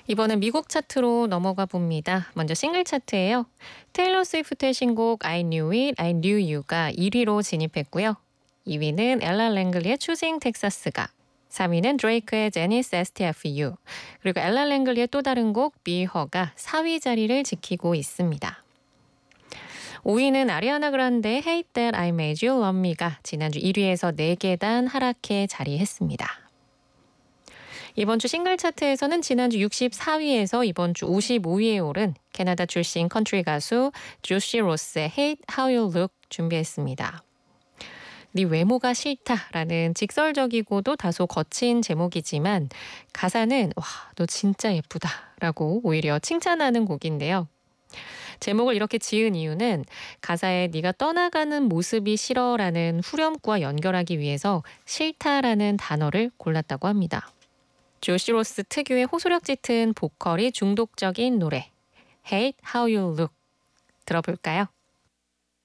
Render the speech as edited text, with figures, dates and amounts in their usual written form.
이번엔 미국 차트로 넘어가 봅니다. 먼저 싱글 차트예요. 테일러 스위프트의 신곡 I Knew It, I Knew You가 1위로 진입했고요. 2위는 엘라 랭글리의 Choosing Texas가, 3위는 드레이크의 Janice STFU, 그리고 엘라 랭글리의 또 다른 곡 Be Her가 4위 자리를 지키고 있습니다. 5위는 아리아나 그란데의 Hate That I Made You Love Me가 지난주 1위에서 4계단 하락해 자리했습니다. 이번 주 싱글 차트에서는 지난주 64위에서 이번 주 55위에 오른 캐나다 출신 컨트리 가수 조시 로스의 Hate How You Look 준비했습니다. 네 외모가 싫다라는 직설적이고도 다소 거친 제목이지만 가사는 와, 너 진짜 예쁘다라고 오히려 칭찬하는 곡인데요. 제목을 이렇게 지은 이유는 가사에 네가 떠나가는 모습이 싫어라는 후렴구와 연결하기 위해서 싫다라는 단어를 골랐다고 합니다. 조시 로스 특유의 호소력 짙은 보컬이 중독적인 노래 Hate How You Look 들어볼까요?